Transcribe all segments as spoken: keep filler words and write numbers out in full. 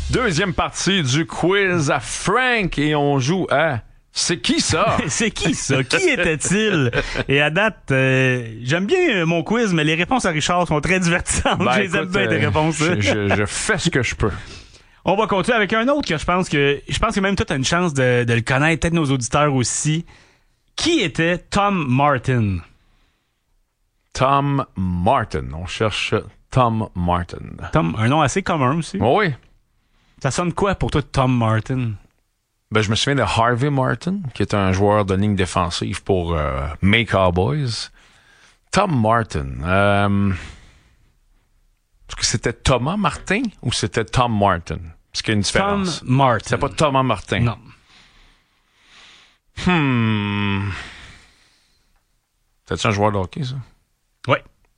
Deuxième partie du quiz à Frank et on joue à... C'est qui ça? C'est qui ça? Qui était-il? Et à date, euh, j'aime bien mon quiz, mais les réponses à Richard sont très divertissantes. Ben, je les aime écoute, bien, tes euh, réponses. Je, je, je fais ce que je peux. On va continuer avec un autre que je pense que je pense que même toi t'as une chance de, de le connaître, peut-être nos auditeurs aussi. Qui était Tom Martin? Tom Martin. On cherche Tom Martin. Tom, un nom assez commun aussi. Oh oui. Ça sonne quoi pour toi, Tom Martin? Ben, je me souviens de Harvey Martin, qui est un joueur de ligne défensive pour euh, mes Cowboys. Tom Martin. Euh, est-ce que c'était Thomas Martin ou c'était Tom Martin? Parce qu'il y a une différence. Tom Martin. C'est pas Thomas Martin. Non. Hmm. C'est-tu un joueur de hockey, ça? Oui.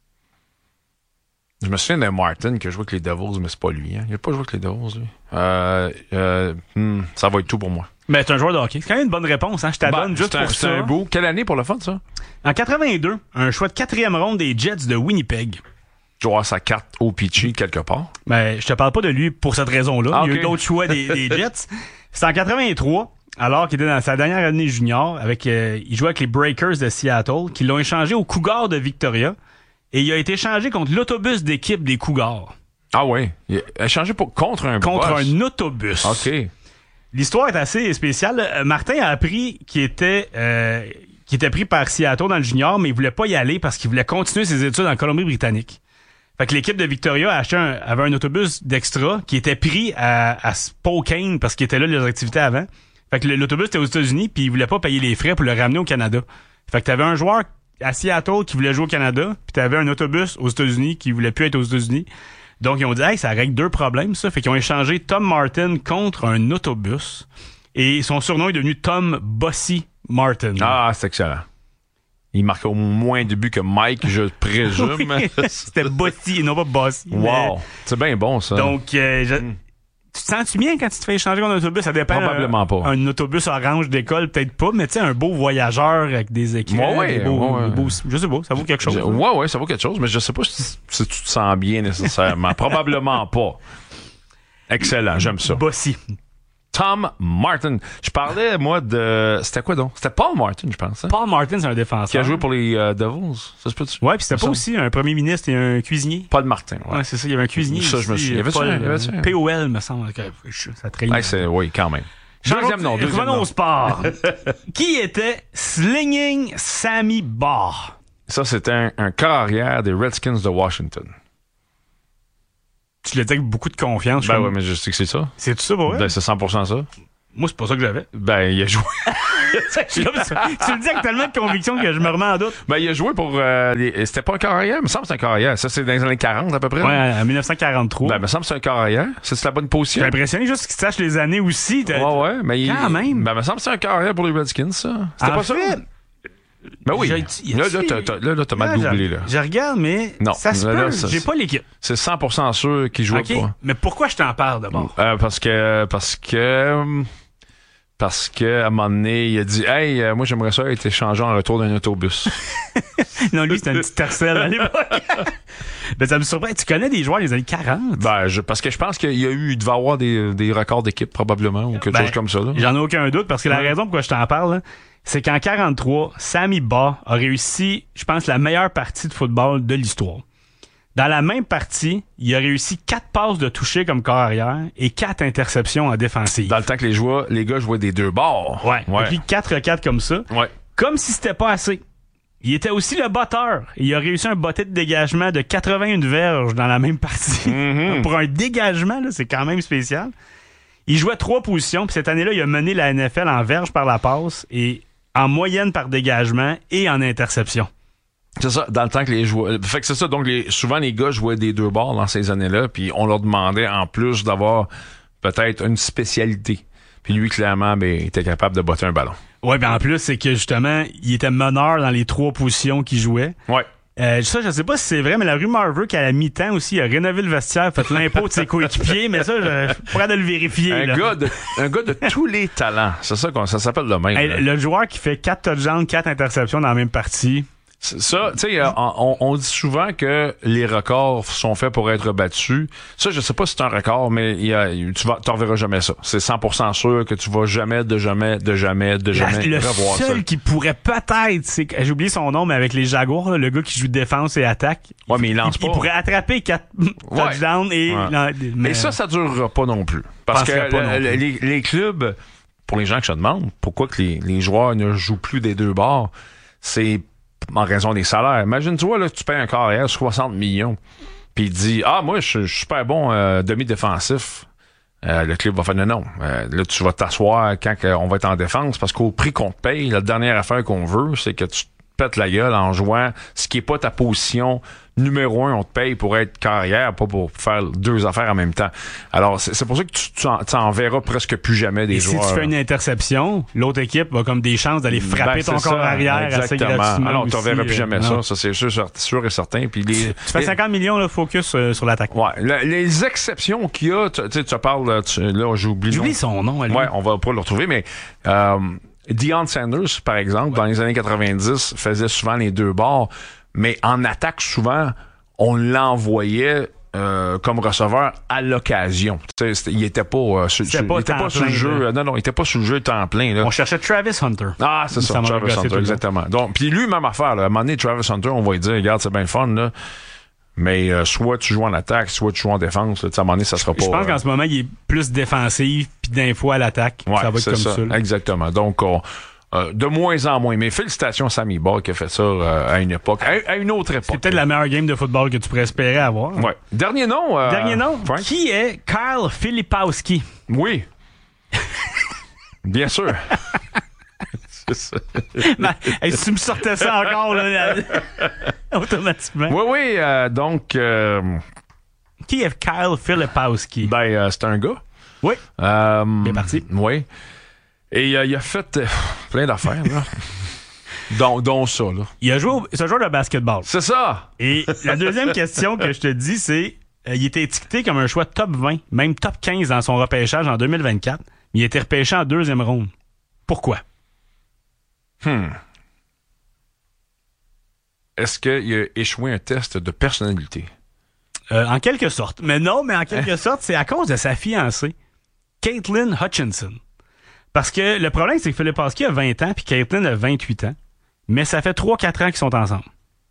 Je me souviens d'un Martin qui a joué avec les Devils, mais c'est pas lui. Hein? Il a pas joué avec les Devils, lui. Euh, euh, hmm, ça va être tout pour moi. Mais t'es un joueur de hockey. C'est quand même une bonne réponse. Hein? Je t'adonne bah, juste un, pour c'est ça. un beau. Quelle année pour le fun, ça? En quatre-vingt-deux, un choix de quatrième ronde des Jets de Winnipeg. Je dois avoir sa carte au pitchy quelque part. Ben, je te parle pas de lui pour cette raison-là. Ah, Il y a okay. eu d'autres choix des, des Jets. C'est en quatre-vingt-trois, alors qu'il était dans sa dernière année junior. Avec, euh, il jouait avec les Breakers de Seattle, qui l'ont échangé aux Cougars de Victoria. Et il a été échangé contre l'autobus d'équipe des Cougars. Ah oui. Il a échangé pour, contre un Contre boss. un autobus. OK. L'histoire est assez spéciale. Euh, Martin a appris qu'il était, euh, qu'il était pris par Seattle dans le junior, mais il voulait pas y aller parce qu'il voulait continuer ses études en Colombie-Britannique. Fait que l'équipe de Victoria a acheté un, avait un autobus d'extra qui était pris à, à Spokane parce qu'il était là les activités avant. Fait que l'autobus était aux États-Unis puis il voulait pas payer les frais pour le ramener au Canada. Fait que t'avais un joueur à Seattle qui voulait jouer au Canada, puis t'avais un autobus aux États-Unis qui voulait plus être aux États-Unis. Donc ils ont dit hey, ça règle deux problèmes ça. Fait qu'ils ont échangé Tom Martin contre un autobus et son surnom est devenu Tom Bossy Martin. Ah, c'est excellent. Il marquait au moins de buts que Mike, je présume. Oui, c'était Bossy et non pas Bossy. Wow. Mais... C'est bien bon, ça. Donc, euh, je... Mm. tu te sens-tu bien quand tu te fais échanger contre un autobus? Ça dépend. Probablement un, pas. Un autobus orange d'école, peut-être pas, mais tu sais, un beau voyageur avec des écrans. Ouais, ouais, des beaux, ouais, ouais. des beaux- je sais pas, ça vaut quelque chose. Je- hein. ouais, ouais, ça vaut quelque chose, mais je sais pas si, si tu te sens bien nécessairement. Probablement pas. Excellent, j'aime ça. Bossy. Tom Martin. Je parlais, moi, de... C'était quoi donc? C'était Paul Martin, je pense. Hein? Paul Martin, c'est un défenseur. Qui a joué pour les euh, Devils. Ça se peut-tu? Ouais, puis c'était Ça pas me aussi un premier ministre et un cuisinier. Paul Martin, ouais. Ouais, c'est ça, il y avait un cuisinier. Ça, je me aussi, souviens. Y avait-tu Paul, un- y avait-tu un- P O L, me semble. que- Ça trahit. Ouais, c'est, oui, quand même. Deuxième nom, deuxième Revenons nom. au sport. Qui était Slinging Sammy Barr? Ça, c'était un, un corps arrière des Redskins de Washington. Tu l'as dit avec beaucoup de confiance. je Ben suis ouais, comme- mais je sais que c'est ça. C'est tout ça pour vrai? Ben, c'est cent pour cent ça. Moi, c'est pas ça que j'avais. Ben, il a joué. Je suis comme ça. Tu le dis avec tellement de conviction que je me remets en doute. Ben, il a joué pour... euh, les- C'était pas un corps arrière? Il me semble que c'est un corps arrière. Ça, c'est dans les années quarante, à peu près. Ouais, en dix-neuf cent quarante-trois. Ben, il me semble que c'est un corps arrière. Ça, c'est la bonne J'ai position. impressionné juste que tu saches les années aussi. T'as- Ouais, ouais, mais il... Quand même. Ben, il me semble que c'est un corps arrière pour les Redskins, ça. C'était En pas ça? fait, Ben oui. j'ai- Là, y a-tu- là, t'as, t'as- là, là, t'as mal Là, googlé, je- là. Je regarde, mais Non, ça se là, peut. là, ça, J'ai c'est- pas l'équipe. C'est cent pour cent sûr qu'il jouait OK, pas. mais pourquoi je t'en parle d'abord? Euh, parce que... Parce que... Parce que à un moment donné, il a dit « Hey, euh, moi, j'aimerais ça être échangé en retour d'un autobus. Non, lui, c'était un petit tercel à l'époque. Ben, ça me surprend. Tu connais des joueurs des années quarante? » Ben, je, parce que je pense qu'il y a eu... Il devait avoir des, des records d'équipe, probablement, ou quelque Ben, chose comme ça. Là. J'en ai aucun doute, parce que la Ouais. raison pourquoi je t'en parle, là, c'est qu'en quarante-trois, Sammy Barr a réussi, je pense, la meilleure partie de football de l'histoire. Dans la même partie, il a réussi quatre passes de toucher comme corps arrière et quatre interceptions en défensive. Dans le temps que les, joueurs, les gars jouaient des deux bords. Ouais. Ouais. Et puis quatre quatre comme ça. Ouais. Comme si c'était pas assez. Il était aussi le botteur. Il a réussi un botté de dégagement de quatre-vingt-un verges dans la même partie. Mhm. Pour un dégagement, là, c'est quand même spécial. Il jouait trois positions, puis cette année-là, il a mené la N F L en verges par la passe et en moyenne par dégagement et en interception. C'est ça, dans le temps que les joueurs... Fait que c'est ça, donc les, souvent les gars jouaient des deux bords dans ces années-là, puis on leur demandait en plus d'avoir peut-être une spécialité. Puis lui, clairement, ben, il était capable de botter un ballon. Ouais, ben en plus, c'est que justement, il était meneur dans les trois positions qu'il jouait. Ouais. Euh, ça, je sais pas si c'est vrai, mais la rumeur veut qu'à la mi-temps aussi, il a rénové le vestiaire, fait l'impôt de ses coéquipiers, mais ça, je pourrais de le vérifier. Un là. gars, de, un gars de tous les talents. C'est ça qu'on ça s'appelle le même. Hey, là. le joueur qui fait quatre touchdowns, quatre interceptions dans la même partie, Ça, tu sais, on, on dit souvent que les records sont faits pour être battus. Ça, je sais pas si c'est un record, mais il y a, tu vas, t'en reverras jamais ça. C'est cent pour cent sûr que tu vas jamais, de jamais, de jamais, de jamais La, revoir ça. Le seul qui pourrait peut-être, c'est que, j'ai oublié son nom, mais avec les Jaguars, là, le gars qui joue défense et attaque. Ouais, mais il lance il, pas. Il pourrait attraper quatre ouais. touchdowns et... Ouais. Non, mais et ça, ça durera pas non plus. Parce que pas non plus. Les, les clubs, pour les gens que je demande, pourquoi que les, les joueurs ne jouent plus des deux bords, c'est en raison des salaires. Imagine-toi, là, tu payes un carrière soixante millions, puis il dit « Ah, moi, je suis super bon euh, demi-défensif. Euh, » Le club va faire « Non, non. Euh, là, tu vas t'asseoir quand on va être en défense, parce qu'au prix qu'on te paye, la dernière affaire qu'on veut, c'est que tu te pètes la gueule en jouant ce qui est pas ta position numéro un, on te paye pour être carrière, pas pour faire deux affaires en même temps. Alors, c'est, c'est pour ça que tu, tu, en, tu en verras presque plus jamais des et joueurs. Si tu fais une interception, l'autre équipe va comme des chances d'aller frapper ben, ton corps ça, arrière exactement. assez gratuitement. Alors, tu n'en verras plus jamais euh, ça. Ça, c'est sûr, sûr et certain. Puis les, tu fais cinquante millions, là, focus euh, sur l'attaque. Ouais. Le, les exceptions qu'il y a, tu sais, tu parles, tu, là, j'ai oublié. J'oublie son nom, lui. Ouais, on va pas le retrouver, mais, euh, Deion Sanders, par exemple, ouais. dans les années quatre-vingt-dix, faisait souvent les deux bords, mais en attaque, souvent, on l'envoyait euh, comme receveur à l'occasion. T'sais, il était pas, euh, sur, sur, pas, il était pas sur le jeu. Euh, non, non, il était pas sur le jeu temps plein. Là. On cherchait Travis Hunter. Ah, c'est ça, ça Travis Hunter, exactement. Donc, puis lui, même affaire. Là, à un moment donné, Travis Hunter, on va lui dire, regarde, c'est bien fun, là. Mais euh, soit tu joues en attaque, soit tu joues en défense. Là, à un moment donné, ça sera pas... Je pense euh... qu'en ce moment, il est plus défensif, puis d'un fois à l'attaque. Ouais, ça va être comme ça. ça. Là. Exactement. Donc, on... Euh, de moins en moins. Mais félicitations à Sammy Baugh qui a fait ça euh, à une époque, à, à une autre époque. C'est peut-être la meilleure game de football que tu pourrais espérer avoir. Ouais. Dernier nom. Euh, Dernier nom. Frank? Qui est Kyle Filipowski? Oui. Bien sûr. C'est ça. Ben, hey, si tu me sortais ça encore, là, automatiquement. Oui, oui. Euh, donc. Euh, Qui est Kyle Filipowski? Ben, euh, c'est un gars. Oui. Euh, Bien parti. Oui. Et euh, il a fait euh, plein d'affaires, là. dont, dont ça, là. Il a joué au, c'est un joueur de basketball. C'est ça! Et la deuxième question que je te dis, c'est euh, il était étiqueté comme un choix top vingt, même top quinze dans son repêchage en deux mille vingt-quatre, mais il a été repêché en deuxième ronde. Pourquoi? Hmm. Est-ce qu'il a échoué un test de personnalité? Euh, en quelque sorte. Mais non, mais en quelque sorte, c'est à cause de sa fiancée, Caitlin Hutchinson. Parce que le problème, c'est que Filipowski a vingt ans puis Caitlin a vingt-huit ans. Mais ça fait trois quatre ans qu'ils sont ensemble.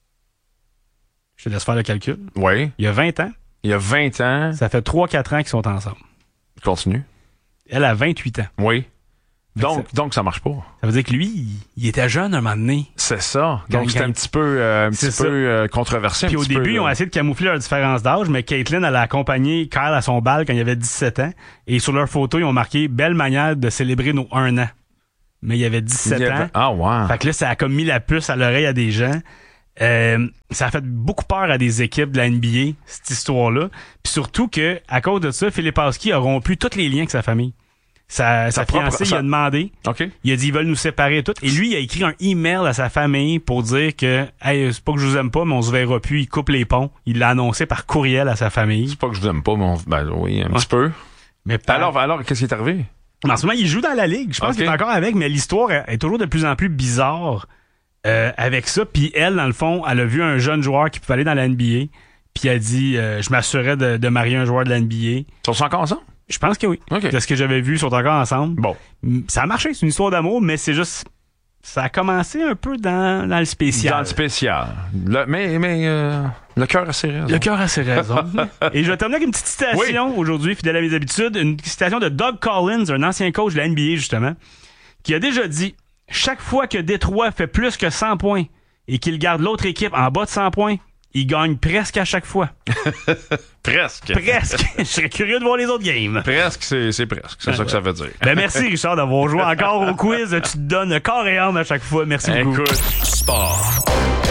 Je te laisse faire le calcul. Oui. Il y a vingt ans. Il y a vingt ans. Ça fait trois quatre ans qu'ils sont ensemble. Continue. Elle a vingt-huit ans. Oui. Donc, ça, donc, ça marche pas. Ça veut dire que lui, il, il était jeune un moment donné. C'est ça. Donc, quand, c'était quand... un petit peu, euh, un petit peu euh, controversé. Puis au début, peu, ils ont euh... essayé de camoufler leur différence d'âge, mais Caitlin, elle a accompagné Kyle à son bal quand il avait dix-sept ans. Et sur leur photo, ils ont marqué « Belle manière de célébrer nos un an ». Mais il y avait dix-sept il y avait... ans. Ah, wow. Fait que là, ça a comme mis la puce à l'oreille à des gens. Euh, ça a fait beaucoup peur à des équipes de la N B A, cette histoire-là. Puis surtout que, à cause de ça, Filipowski a rompu tous les liens avec sa famille. Sa, sa fiancée, ça... il a demandé. Okay. Il a dit, ils veulent nous séparer tout. Et lui, il a écrit un email à sa famille pour dire que, hey, c'est pas que je vous aime pas, mais on se verra plus. Il coupe les ponts. Il l'a annoncé par courriel à sa famille. C'est pas que je vous aime pas, mais on... ben oui, un ouais. petit peu. Mais par... alors, alors, qu'est-ce qui est arrivé? En ce moment, il joue dans la ligue. Je pense okay. qu'il est encore avec, mais l'histoire est toujours de plus en plus bizarre euh, avec ça. Puis elle, dans le fond, elle a vu un jeune joueur qui pouvait aller dans la N B A. Puis elle a dit, euh, je m'assurais de, de marier un joueur de la N B A. Ils sont encore ensemble? Je pense que oui. Okay. De ce que j'avais vu, ils sont encore ensemble. Bon. Ça a marché, c'est une histoire d'amour, mais c'est juste... Ça a commencé un peu dans, dans le spécial. Dans le spécial. Le, mais mais euh, le cœur a ses raisons. Le cœur a ses raisons. Et je vais terminer avec une petite citation oui. aujourd'hui, fidèle à mes habitudes. Une citation de Doug Collins, un ancien coach de la N B A, justement, qui a déjà dit « Chaque fois que Détroit fait plus que cent points et qu'il garde l'autre équipe en bas de cent points, il gagne presque à chaque fois. » Presque. Presque. Je serais curieux de voir les autres games. Presque, c'est, c'est presque. C'est ouais, ça que ça veut dire. Ben merci, Richard, d'avoir joué encore au quiz. Tu te donnes corps et âme à chaque fois. Merci Écoute. beaucoup. Sport.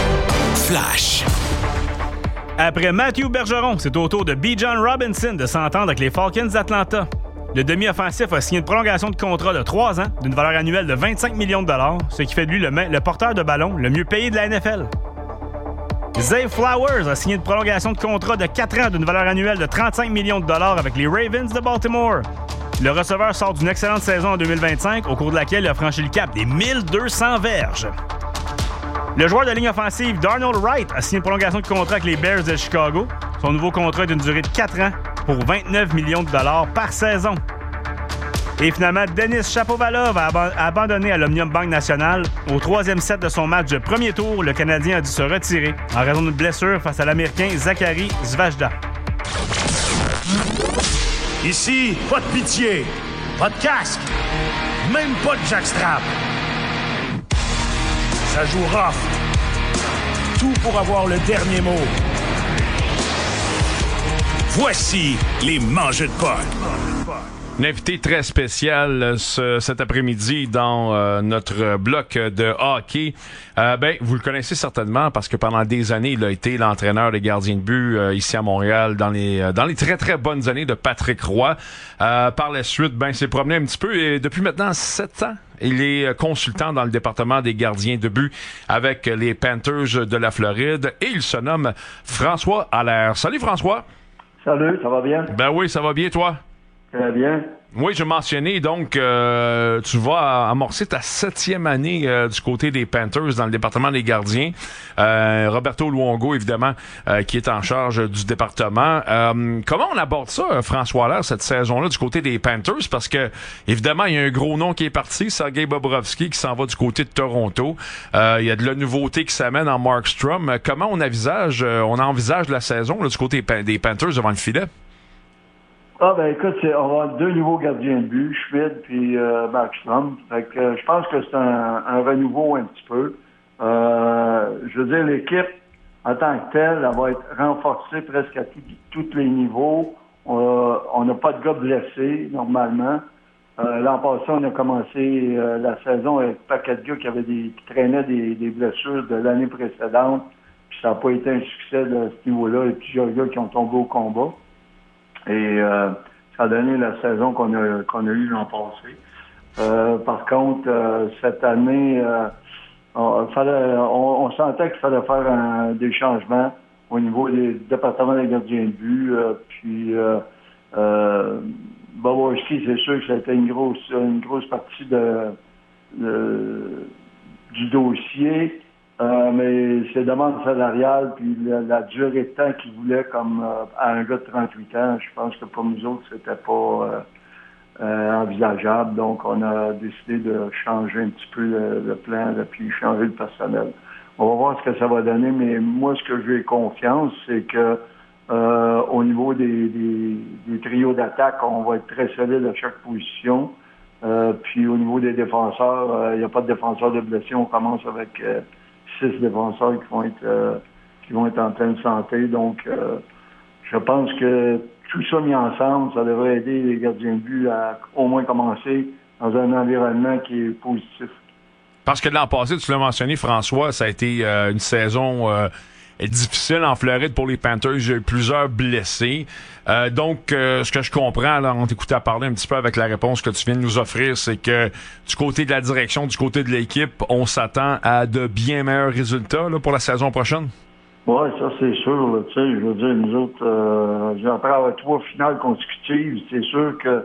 Flash. Après Matthew Bergeron, c'est au tour de Bijan Robinson de s'entendre avec les Falcons d'Atlanta. Le demi-offensif a signé une prolongation de contrat de trois ans d'une valeur annuelle de vingt-cinq millions de dollars, ce qui fait de lui le, le porteur de ballon le mieux payé de la N F L. Zay Flowers a signé une prolongation de contrat de quatre ans d'une valeur annuelle de trente-cinq millions de dollars avec les Ravens de Baltimore. Le receveur sort d'une excellente saison en deux mille vingt-cinq, au cours de laquelle il a franchi le cap des mille deux cents verges. Le joueur de ligne offensive Darnell Wright a signé une prolongation de contrat avec les Bears de Chicago. Son nouveau contrat est d'une durée de quatre ans pour vingt-neuf millions de dollars par saison. Et finalement, Denis Shapovalov a ab- abandonné à l'Omnium Banque Nationale. Au troisième set de son match de premier tour, le Canadien a dû se retirer en raison d'une blessure face à l'Américain Zachary Zvajda. Ici, pas de pitié, pas de casque, même pas de jackstrap. Ça joue rough. Tout pour avoir le dernier mot. Voici les mangeux de potes. Un invité très spécial euh, ce, cet après-midi dans euh, notre bloc de hockey. Euh, ben, vous le connaissez certainement parce que pendant des années, il a été l'entraîneur des gardiens de but euh, ici à Montréal dans les euh, dans les très très bonnes années de Patrick Roy. Euh, par la suite, ben, s'est promené un petit peu et depuis maintenant sept ans, il est consultant dans le département des gardiens de but avec les Panthers de la Floride et il se nomme François Allaire. Salut François. Salut, ça va bien? Ben oui, ça va bien toi? Très bien. Oui, je mentionnais donc, euh, tu vas amorcer ta septième année euh, du côté des Panthers dans le département des gardiens. Euh, Roberto Luongo, évidemment, euh, qui est en charge du département. Euh, comment on aborde ça, François Allaire, cette saison-là du côté des Panthers? Parce que, évidemment, il y a un gros nom qui est parti, Sergei Bobrovsky, qui s'en va du côté de Toronto. Euh, il y a de la nouveauté qui s'amène en Markstrom. Comment on envisage, euh, on envisage la saison là, du côté des Panthers devant le filet? Ah ben écoute, c'est, on va avoir deux nouveaux gardiens de but, Schmidt puis euh, Markstrom. Fait que euh, je pense que c'est un, un renouveau un petit peu. Euh, je veux dire, l'équipe, en tant que telle, elle va être renforcée presque à tout, tous les niveaux. Euh, on n'a pas de gars blessés, normalement. Euh, l'an passé, on a commencé euh, la saison avec un paquet de gars qui, avaient des, qui traînaient des, des blessures de l'année précédente. Puis ça n'a pas été un succès de ce niveau-là. Il y a plusieurs gars qui ont tombé au combat. Et euh, ça a donné la saison qu'on a qu'on a eue l'an passé. Euh, par contre, euh, cette année, euh, on, fallait, on, on sentait qu'il fallait faire un, des changements au niveau des départements des gardiens de but. Euh, puis, euh, euh, Bobrovsky, c'est sûr que ça a été une grosse une grosse partie de, de du dossier. Euh, mais ses demandes salariales, puis la, la durée de temps qu'il voulait comme euh, à un gars de trente-huit ans, je pense que pour nous autres, c'était pas euh, euh, envisageable. Donc, on a décidé de changer un petit peu le, le plan, là, puis changer le personnel. On va voir ce que ça va donner, mais moi, ce que j'ai confiance, c'est que euh, au niveau des, des, des trios d'attaque, on va être très solide à chaque position. Euh, puis au niveau des défenseurs, il euh, n'y a pas de défenseurs de blessés. On commence avec euh, six défenseurs qui vont être euh, qui vont être en pleine santé. Donc, euh, je pense que tout ça mis ensemble, ça devrait aider les gardiens de but à au moins commencer dans un environnement qui est positif. Parce que l'an passé, tu l'as mentionné, François, ça a été euh, une saison euh, difficile en Floride pour les Panthers. Il y a eu plusieurs blessés. Euh, donc, euh, ce que je comprends, là, on t'écoutait parler un petit peu avec la réponse que tu viens de nous offrir, c'est que du côté de la direction, du côté de l'équipe, on s'attend à de bien meilleurs résultats là, pour la saison prochaine? Oui, ça c'est sûr. Tu sais, je veux dire, nous autres, euh, après avoir trois finales consécutives, c'est sûr que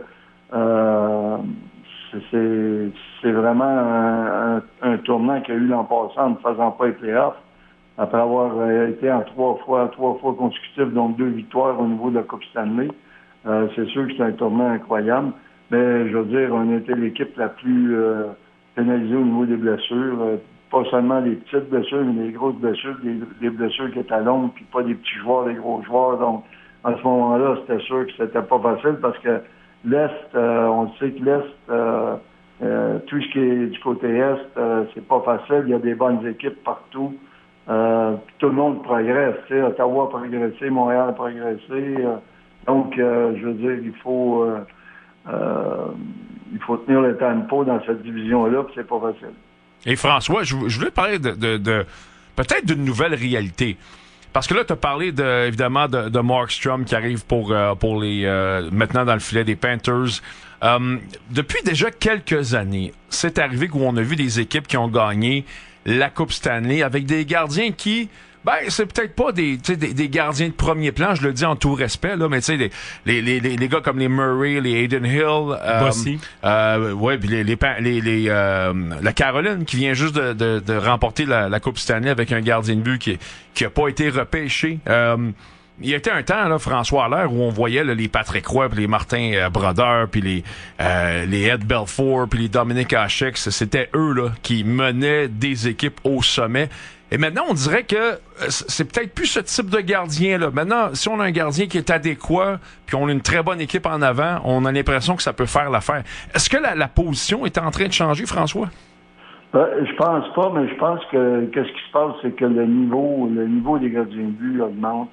euh, c'est, c'est, c'est vraiment un, un, un tournant qu'il y a eu l'an passé en ne faisant pas les playoffs. Après avoir euh, été en trois fois, trois fois consécutifs, donc deux victoires au niveau de la Coupe Stanley. Euh, c'est sûr que c'est un tournant incroyable. Mais je veux dire, on a été l'équipe la plus euh, pénalisée au niveau des blessures. Euh, pas seulement des petites blessures, mais des grosses blessures, des, des blessures qui étaient longues, puis pas des petits joueurs, des gros joueurs. Donc, à ce moment-là, c'était sûr que c'était pas facile parce que l'Est, euh, on sait que l'Est, euh, euh, tout ce qui est du côté Est, euh, c'est pas facile. Il y a des bonnes équipes partout. Euh, tout le monde progresse, tu sais, Ottawa a progressé, Montréal a progressé. Euh, donc, euh, je veux dire, il faut euh, euh, il faut tenir le tempo dans cette division-là, puis c'est pas facile. Et François, je, je voulais parler de, de, de peut-être d'une nouvelle réalité. Parce que là, tu as parlé de, évidemment de, de Markstrom qui arrive pour, euh, pour les euh, maintenant dans le filet des Panthers. Euh, depuis déjà quelques années, c'est arrivé où on a vu des équipes qui ont gagné la Coupe Stanley avec des gardiens qui, Ben, c'est peut-être pas des, des, des gardiens de premier plan, je le dis en tout respect, là, mais tu sais, les, les, les, les gars comme les Murray, les Hayden Hill, euh, Bossy. euh, ouais, puis les, les, les, les euh, la Caroline qui vient juste de, de, de remporter la, la Coupe Stanley avec un gardien de but qui, qui a pas été repêché. Euh, Il y a été un temps, là, François Allaire, où on voyait là, les Patrick Roy, puis les Martin euh, Brodeur, puis les euh, les Ed Belfour, puis les Dominique Hasek. C'était eux là qui menaient des équipes au sommet. Et maintenant, on dirait que euh, c'est peut-être plus ce type de gardien-là. Maintenant, si on a un gardien qui est adéquat, puis on a une très bonne équipe en avant, on a l'impression que ça peut faire l'affaire. Est-ce que la, la position est en train de changer, François? Euh, je pense pas, mais je pense que qu'est-ce qui se passe, c'est que le niveau, le niveau des gardiens de but augmente.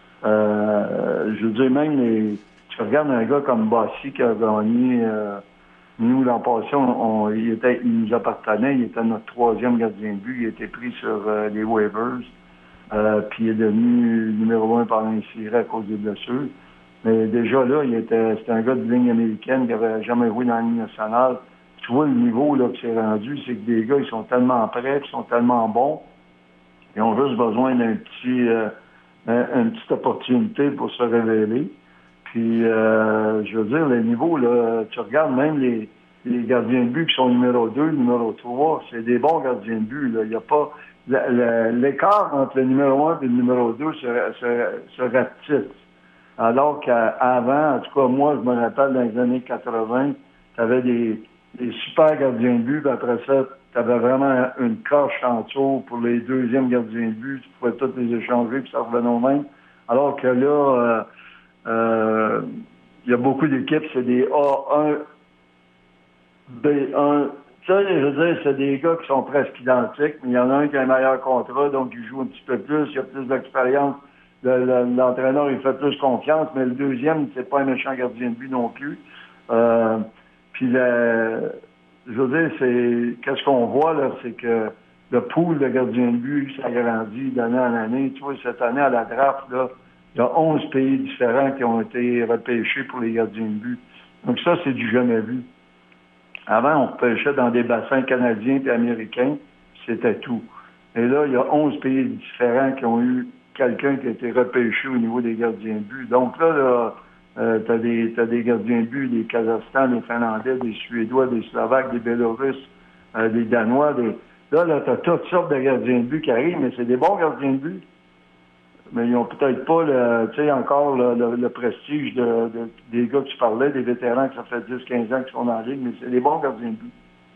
Euh, je veux dire, même les, tu regardes un gars comme Bossy qui a gagné, euh, nous, l'an passé, on, on, il, était, il nous appartenait, il était notre troisième gardien de but, il a été pris sur euh, les waivers, euh, puis il est devenu numéro un par l'insérer à cause des blessures. Mais déjà là, il était, c'était un gars de ligne américaine qui avait jamais joué dans la ligne nationale. Tu vois le niveau là que c'est rendu, c'est que des gars, ils sont tellement prêts, ils sont tellement bons, ils ont juste besoin d'un petit... Euh, une petite opportunité pour se révéler. Puis, euh, je veux dire, le niveau, là, tu regardes même les, les gardiens de but qui sont numéro deux, numéro trois, c'est des bons gardiens de but. Là. Il n'y a pas... L'écart entre le numéro un et le numéro deux se, se, se rapetisse. Alors qu'avant, en tout cas, moi, je me rappelle, dans les années quatre-vingt, tu avais des, des super gardiens de but, puis après ça, tu avais vraiment une coche en dessous pour les deuxièmes gardiens de but. Tu pouvais tous les échanger, puis ça revenait au même. Alors que là, euh, euh, il y a beaucoup d'équipes, c'est des A un, B un. Tu sais, je veux dire, c'est des gars qui sont presque identiques, mais il y en a un qui a un meilleur contrat, donc il joue un petit peu plus, il a plus d'expérience. Le, le, l'entraîneur, il fait plus confiance, mais le deuxième, c'est pas un méchant gardien de but non plus. Euh, puis le... Je veux dire, c'est qu'est-ce qu'on voit là, c'est que le pool de gardiens de but s'agrandit d'année en année. Tu vois, cette année à la draft, là, il y a onze pays différents qui ont été repêchés pour les gardiens de but. Donc ça, c'est du jamais vu. Avant, on repêchait dans des bassins canadiens et américains, c'était tout. Et là, il y a onze pays différents qui ont eu quelqu'un qui a été repêché au niveau des gardiens de but. Donc là, là Euh, t'as des, t'as des gardiens de but, des Kazakhstans, des Finlandais, des Suédois, des Slovaques, des Bélarusses, euh, des Danois, des... Là, là, t'as toutes sortes de gardiens de but qui arrivent, mais c'est des bons gardiens de but. Mais ils ont peut-être pas le, tu sais, encore le, le, le prestige de, de, des gars que tu parlais, des vétérans que ça fait dix, quinze ans qu'ils sont dans la ligue, mais c'est des bons gardiens de but.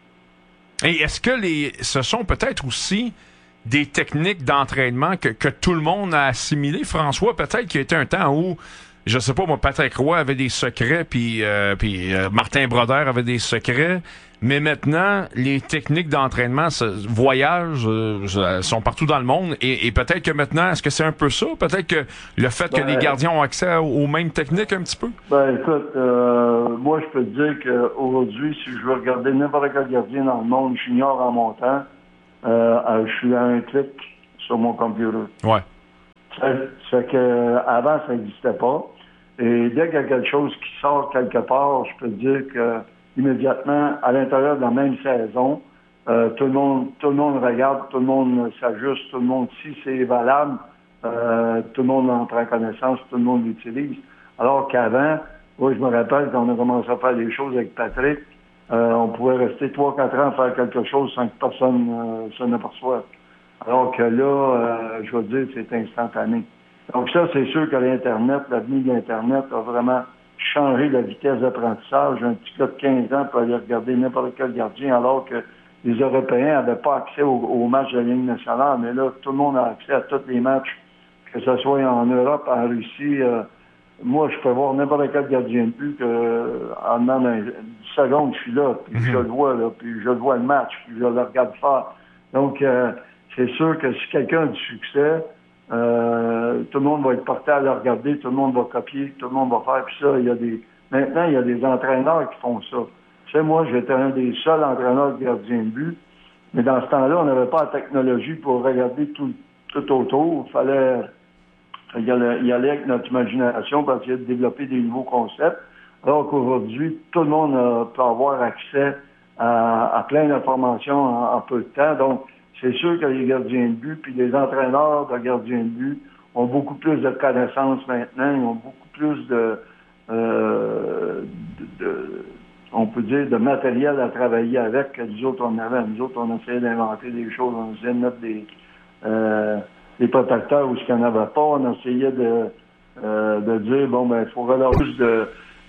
Et est-ce que les, ce sont peut-être aussi des techniques d'entraînement que, que tout le monde a assimilées, François? Peut-être qu'il y a été un temps où je sais pas, moi, Patrick Roy avait des secrets, puis euh, puis euh, Martin Brodeur avait des secrets, mais maintenant, les techniques d'entraînement ce, voyagent, euh, sont partout dans le monde, et, et peut-être que maintenant, est-ce que c'est un peu ça? Peut-être que le fait ben, que les gardiens ont accès aux, aux mêmes techniques un petit peu? Ben écoute, euh, moi, je peux te dire qu'aujourd'hui, si je veux regarder n'importe quel gardien dans le monde junior en montant, euh, je suis à un clic sur mon computer. Ouais. Ça fait que avant ça n'existait pas. Et dès qu'il y a quelque chose qui sort quelque part, je peux te dire que immédiatement, à l'intérieur de la même saison, euh, tout le monde, tout le monde regarde, tout le monde s'ajuste, tout le monde, si c'est valable, euh, tout le monde en prend connaissance, tout le monde l'utilise. Alors qu'avant, moi je me rappelle quand on a commencé à faire des choses avec Patrick, euh, on pouvait rester trois, quatre ans à faire quelque chose sans que personne euh, s'en aperçoive. Alors que là, euh, je veux dire, c'est instantané. Donc ça, c'est sûr que l'Internet, l'avenir de l'Internet a vraiment changé la vitesse d'apprentissage. Un petit gars de quinze ans peut aller regarder n'importe quel gardien, alors que les Européens n'avaient pas accès aux, aux matchs de la Ligue nationale. Mais là, tout le monde a accès à tous les matchs, que ce soit en Europe, en Russie. Euh, moi, je peux voir n'importe quel gardien de but que, en demandant dix secondes, je suis là, puis mm-hmm. je le vois, là, puis je le vois le match, puis je le regarde faire. Donc, euh, c'est sûr que si quelqu'un a du succès, euh, tout le monde va être porté à le regarder, tout le monde va copier, tout le monde va faire. Puis ça, il y a des. Maintenant, il y a des entraîneurs qui font ça. Tu sais, moi, j'étais un des seuls entraîneurs de gardiens de but, mais dans ce temps-là, on n'avait pas la technologie pour regarder tout, tout autour. Il fallait y aller, y aller avec notre imagination pour essayer de développer des nouveaux concepts. Alors qu'aujourd'hui, tout le monde euh, peut avoir accès à, à plein d'informations en, en peu de temps. Donc, c'est sûr que les gardiens de but puis les entraîneurs de gardiens de but ont beaucoup plus de connaissances maintenant, ils ont beaucoup plus de, euh, de, de on peut dire, de matériel à travailler avec que nous autres, on avait. Nous autres, on essayait d'inventer des choses, on essayait de mettre des, euh, des protecteurs où ce qu'il n'y en avait pas, on essayait de, euh, de dire, bon, ben, il faudrait avoir plus de,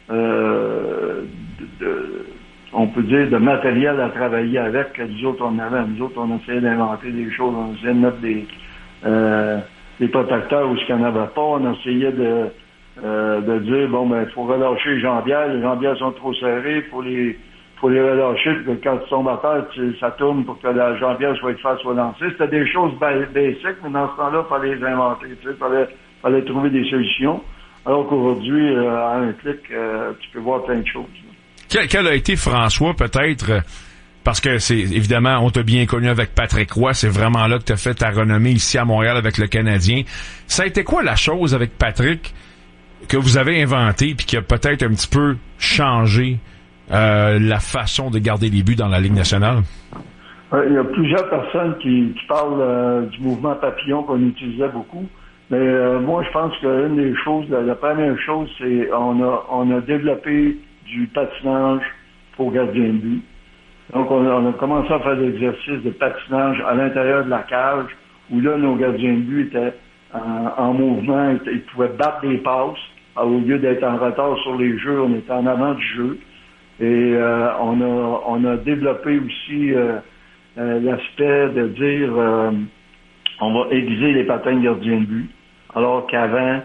euh, de, de, on peut dire, de matériel à travailler avec que nous autres, on avait. Nous autres, on essayait d'inventer des choses, on essayait de mettre des, euh, des protecteurs où ce qu'il n'y en avait pas, on essayait de, Euh, de dire, bon, ben, il faut relâcher les jambières, les jambières sont trop serrées, il faut les, faut les relâcher, puis que quand tu tombes à terre, tu, ça tourne pour que la jambière soit face soit lancée. C'était des choses basiques, mais dans ce temps-là, il fallait les inventer, tu sais, fallait, fallait trouver des solutions. Alors qu'aujourd'hui, euh, à un clic, euh, tu peux voir plein de choses. Quel, quel a été, François, peut-être, parce que c'est, évidemment, on t'a bien connu avec Patrick Roy, c'est vraiment là que t'as fait ta renommée ici à Montréal avec le Canadien. Ça a été quoi la chose avec Patrick que vous avez inventé puis qui a peut-être un petit peu changé euh, la façon de garder les buts dans la Ligue nationale? Il y a plusieurs personnes qui, qui parlent euh, du mouvement papillon qu'on utilisait beaucoup. Mais euh, moi, je pense qu'une des choses, la, la première chose, c'est on a on a développé du patinage pour gardien de but. Donc, on a, on a commencé à faire des exercices de patinage à l'intérieur de la cage, où là, nos gardiens de but étaient en, en mouvement, ils, ils pouvaient battre des passes. Au lieu d'être en retard sur les jeux, on était en avant du jeu. Et euh, on a on a développé aussi euh, euh, l'aspect de dire euh, on va aiguiser les patins de gardiens de but. Alors qu'avant,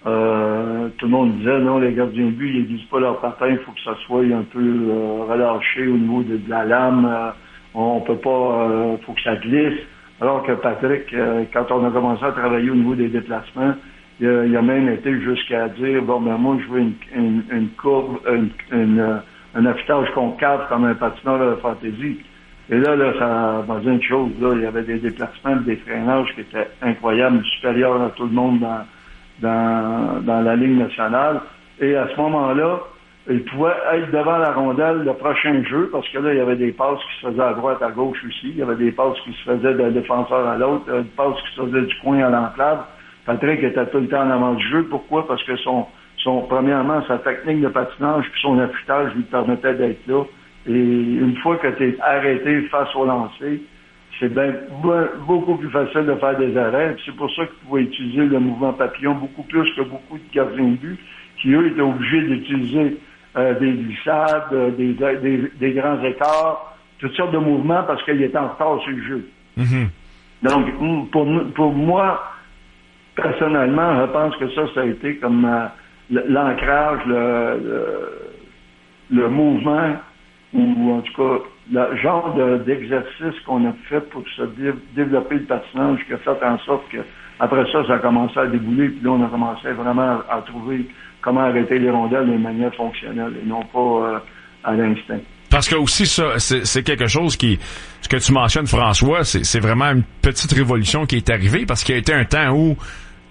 euh, tout le monde disait non, les gardiens de but, ils aiguisent pas leurs patins, il faut que ça soit un peu euh, relâché au niveau de, de la lame. Euh, on peut pas, euh, faut que ça glisse. Alors que Patrick, euh, quand on a commencé à travailler au niveau des déplacements, Il a, il a même été jusqu'à dire, bon, ben moi, je veux une, une, une courbe, une, une, euh, un affûtage concave comme un patineur de fantaisie. Et là, là, ça m'a dit une chose, là, il y avait des déplacements, des freinages qui étaient incroyables, supérieurs à tout le monde dans, dans, dans la Ligue nationale. Et à ce moment-là, il pouvait être devant la rondelle le prochain jeu, parce que là, il y avait des passes qui se faisaient à droite, à gauche aussi. Il y avait des passes qui se faisaient d'un défenseur à l'autre, des passes qui se faisaient du coin à l'enclave. Patrick était tout le temps en avant du jeu. Pourquoi? Parce que son, son, premièrement, sa technique de patinage puis son affûtage lui permettait d'être là. Et une fois que tu es arrêté face au lancer, c'est bien beaucoup plus facile de faire des arrêts. C'est pour ça qu'il pouvait utiliser le mouvement papillon beaucoup plus que beaucoup de gardiens de but, qui eux étaient obligés d'utiliser euh, des glissades, euh, des, des, des grands écarts, toutes sortes de mouvements parce qu'ils étaient en retard sur le jeu. Mm-hmm. Donc, pour, pour moi, personnellement, je pense que ça, ça a été comme euh, l'ancrage, le, le, le mouvement, ou en tout cas, le genre de, d'exercice qu'on a fait pour se dé- développer le patinage, qui a fait en sorte que après ça, ça a commencé à débouler, puis là, on a commencé vraiment à, à trouver comment arrêter les rondelles de manière fonctionnelle, et non pas euh, à l'instinct. Parce que aussi, ça, c'est, c'est quelque chose qui, ce que tu mentionnes, François, c'est, c'est vraiment une petite révolution qui est arrivée, parce qu'il y a été un temps où